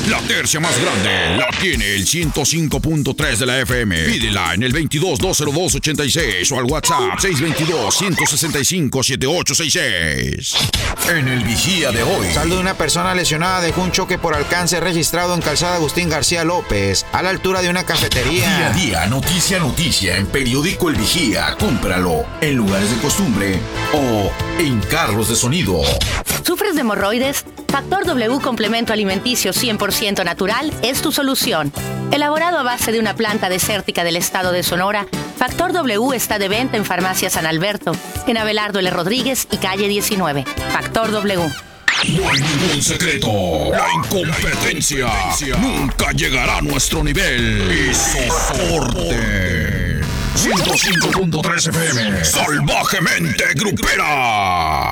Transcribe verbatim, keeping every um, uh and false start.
La tercia más grande la tiene el ciento cinco punto tres de la F M. Pídela en el veintidós, dos cero dos, ochenta y seis o al WhatsApp seis veintidós, ciento sesenta y cinco, setenta y ocho sesenta y seis. En el Vigía de hoy. Saldo de una persona lesionada dejó un choque por alcance registrado en Calzada Agustín García López, a la altura de una cafetería. Día a día, noticia a noticia, en Periódico El Vigía. Cómpralo en lugares de costumbre o en carros de sonido. ¿Sufres de hemorroides? Factor W Complemento Alimenticio cien por ciento natural es tu solución. Elaborado a base de una planta desértica del estado de Sonora, Factor W está de venta en Farmacia San Alberto, en Abelardo L. Rodríguez y calle diecinueve. Factor W. No hay ningún secreto. La incompetencia nunca llegará a nuestro nivel. Y soporte. ciento cinco punto tres F M. Salvajemente grupera.